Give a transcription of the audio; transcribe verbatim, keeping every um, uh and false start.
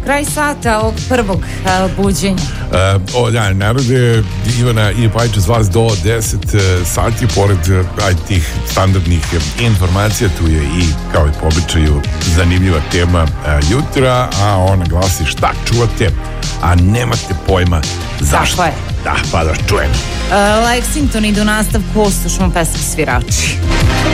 kraj sata ovog prvog uh, buđenja. Uh, o, da, narode, Ivana i Pajče s vas do deset uh, sati, pored uh, aj, tih standardnih uh, informacija, tu je i, kao i po običaju, zanimljiva tema uh, jutra, a ona glasi šta čuvate, a nemate pojma zašto. Tako je. Da, pa da čujem. Uh, Lexington ide u nastavku, slušamo pesmu Svirači.